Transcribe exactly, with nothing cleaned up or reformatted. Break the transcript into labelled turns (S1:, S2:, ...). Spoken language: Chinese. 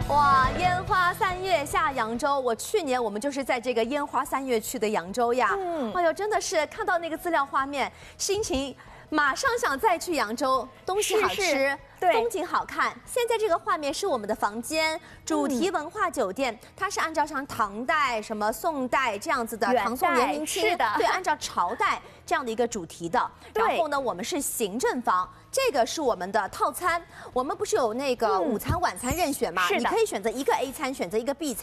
S1: 哇，烟花三月下扬州，我去年我们就是在这个烟花三月去的扬州呀。嗯，哎呦，真的是看到那个资料画面，心情马上想再去扬州，东西好吃。是是对，风景好看。现在这个画面是我们的房间，主题文化酒店，嗯、它是按照像唐代、什么宋代这样子的唐宋元明清，是的，对，按照朝代这样的一个主题的。然后呢，我们是行政房，这个是我们的套餐。我们不是有那个午餐、晚餐任选吗？你可以选择一个 A 餐，选择一个 B 餐。